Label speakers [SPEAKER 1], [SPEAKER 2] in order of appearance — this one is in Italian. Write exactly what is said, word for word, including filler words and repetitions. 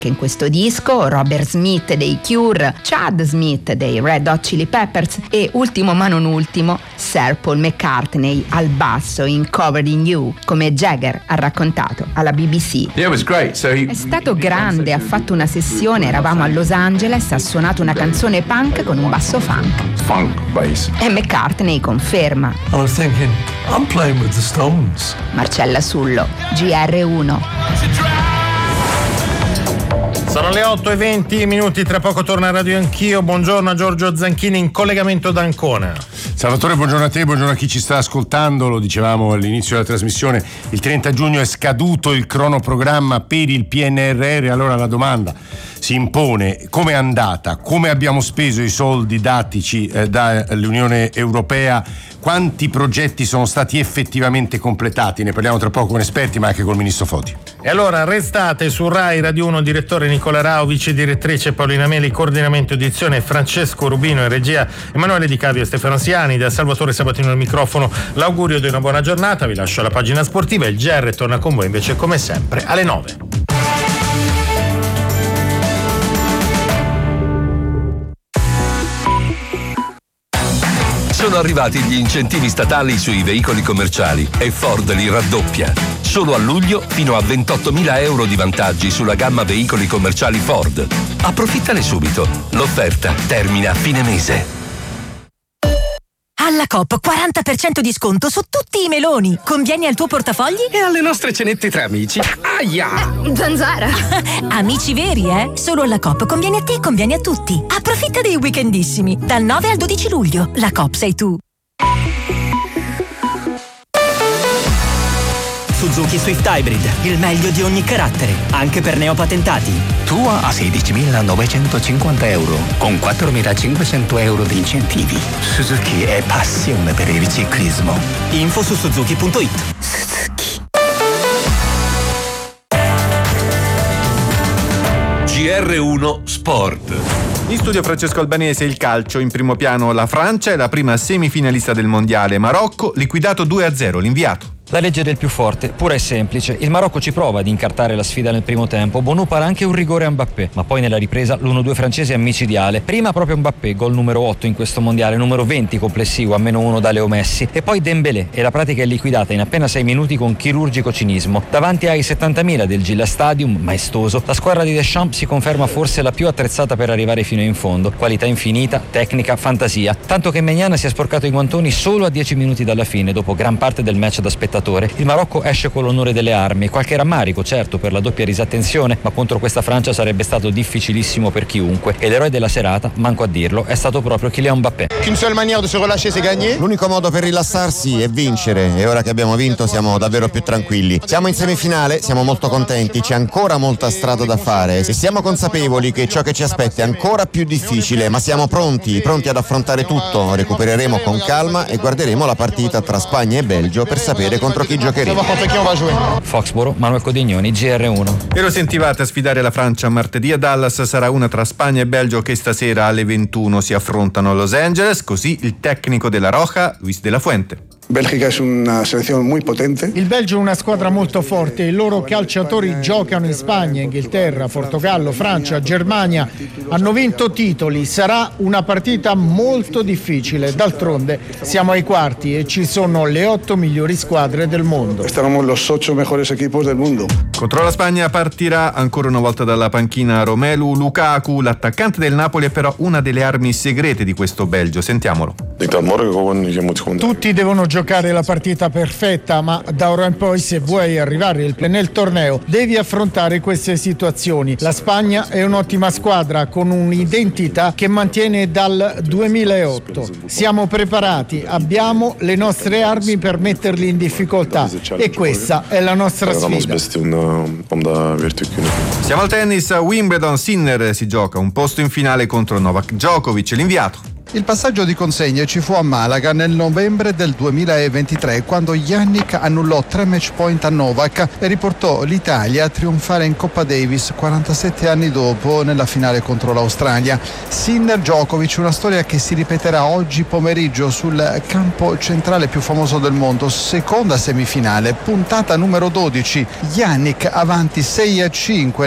[SPEAKER 1] che in questo disco Robert Smith dei Cure, Chad Smith dei Red Hot Chili Peppers e ultimo ma non ultimo Sir Paul McCartney al basso in Covered in You, come Jagger ha raccontato alla B B C. È stato grande, ha fatto una sessione, eravamo a Los Angeles, ha suonato una canzone punk con un basso funk.
[SPEAKER 2] Funk bass.
[SPEAKER 1] E McCartney conferma.
[SPEAKER 3] I was thinking, I'm playing with the Stones.
[SPEAKER 1] Marcella Sullo, G R uno.
[SPEAKER 4] Sono le otto e venti minuti, tra poco torna a Radio Anch'io. Buongiorno a Giorgio Zanchini in collegamento da Ancona.
[SPEAKER 5] Salvatore, buongiorno a te, buongiorno a chi ci sta ascoltando. Lo dicevamo all'inizio della trasmissione, il trenta giugno è scaduto il cronoprogramma per il P N R R. Allora la domanda si impone: come è andata? Come abbiamo speso i soldi datici eh, dall'Unione Europea? Quanti progetti sono stati effettivamente completati? Ne parliamo tra poco con esperti, ma anche col ministro Foti.
[SPEAKER 4] E allora restate su Rai Radio uno, direttore Nicola Rao, vice direttrice Paolina Meli, coordinamento edizione Francesco Rubino e regia Emanuele Di Cavio e Stefano Siani. Da Salvatore Sabatino al microfono l'augurio di una buona giornata. Vi lascio la pagina sportiva. Il G R torna con voi invece come sempre alle nove.
[SPEAKER 6] Sono arrivati gli incentivi statali sui veicoli commerciali e Ford li raddoppia. Solo a luglio fino a ventottomila euro di vantaggi sulla gamma veicoli commerciali Ford. Approfittane subito. L'offerta termina a fine mese.
[SPEAKER 7] Alla Coop quaranta per cento di sconto su tutti i meloni. Convieni al tuo portafogli?
[SPEAKER 8] E alle nostre cenette tra amici. Aia!
[SPEAKER 7] Eh, zanzara! Amici veri, eh? Solo alla Coop conviene a te e conviene a tutti. Approfitta dei weekendissimi. Dal nove al dodici luglio. La Coop sei tu.
[SPEAKER 9] Suzuki Swift Hybrid, il meglio di ogni carattere, anche per neopatentati.
[SPEAKER 10] Tua a sedicimilanovecentocinquanta euro, con quattromilacinquecento euro di incentivi. Suzuki è passione per il ciclismo.
[SPEAKER 9] Info su suzuki punto it.
[SPEAKER 10] Suzuki.
[SPEAKER 6] G R uno Sport.
[SPEAKER 11] In studio Francesco Albanese. Il calcio, in primo piano la Francia, è la prima semifinalista del mondiale. Marocco, liquidato due a zero, l'inviato.
[SPEAKER 12] La legge del più forte, pura e semplice. Il Marocco ci prova ad incartare la sfida nel primo tempo. Bonu para anche un rigore a Mbappé, ma poi nella ripresa l'uno due francese è micidiale. Prima proprio Mbappé, gol numero otto in questo mondiale, numero venti complessivo, a meno uno da Leo Messi. E poi Dembélé, e la pratica è liquidata in appena sei minuti con chirurgico cinismo. Davanti ai settantamila del Gila Stadium, maestoso, la squadra di Deschamps si conferma forse la più attrezzata per arrivare fino in fondo. Qualità infinita, tecnica, fantasia. Tanto che Maignan si è sporcato i guantoni solo a dieci minuti dalla fine, dopo gran parte del match da spettatore. Il Marocco esce con l'onore delle armi, qualche rammarico certo per la doppia disattenzione, ma contro questa Francia sarebbe stato difficilissimo per chiunque, e l'eroe della serata, manco a dirlo, è stato proprio Kylian Mbappé.
[SPEAKER 13] L'unico modo per rilassarsi è vincere, e ora che abbiamo vinto siamo davvero più tranquilli. Siamo in semifinale, siamo molto contenti, c'è ancora molta strada da fare e siamo consapevoli che ciò che ci aspetta è ancora più difficile, ma siamo pronti, pronti ad affrontare tutto. Recupereremo con calma e guarderemo la partita tra Spagna e Belgio per sapere contro chi giocheremo.
[SPEAKER 12] Foxboro, Manuel Codignoni, G R uno.
[SPEAKER 11] E lo sentivate a sfidare la Francia martedì a Dallas. Sarà una tra Spagna e Belgio che stasera alle ventuno si affrontano a Los Angeles. Così il tecnico della Roja, Luis de la Fuente.
[SPEAKER 14] Belgica è una selezione molto potente.
[SPEAKER 15] Il Belgio è una squadra molto forte, i loro calciatori giocano in Spagna, Inghilterra, Portogallo, Francia, Germania, hanno vinto titoli, sarà una partita molto difficile, d'altronde siamo ai quarti e ci sono le otto migliori squadre del mondo.
[SPEAKER 14] Estaremo los ocho mejores equipos del mundo.
[SPEAKER 11] Contro la Spagna partirà ancora una volta dalla panchina Romelu Lukaku, l'attaccante del Napoli è però una delle armi segrete di questo Belgio, sentiamolo.
[SPEAKER 15] Tutti devono giocare la partita perfetta, ma da ora in poi se vuoi arrivare nel torneo devi affrontare queste situazioni. La Spagna è un'ottima squadra con un'identità che mantiene dal duemilaotto. Siamo preparati, abbiamo le nostre armi per metterli in difficoltà e questa è la nostra sfida.
[SPEAKER 11] Siamo al tennis, a Wimbledon. Sinner si gioca un posto in finale contro Novak Djokovic, l'inviato.
[SPEAKER 16] Il passaggio di consegne ci fu a Malaga nel novembre del duemilaventitré, quando Jannik annullò tre match point a Novak e riportò l'Italia a trionfare in Coppa Davis quarantasette anni dopo nella finale contro l'Australia. Sinner Djokovic, una storia che si ripeterà oggi pomeriggio sul campo centrale più famoso del mondo, seconda semifinale, puntata numero dodici. Jannik avanti sei a cinque